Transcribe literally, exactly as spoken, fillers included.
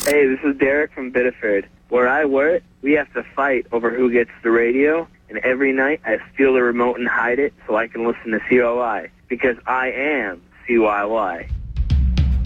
Hey, this is Derek from Biddeford. Where I work, we have to fight over who gets the radio, and every night I steal the remote and hide it so I can listen to C O I, because I am C Y Y.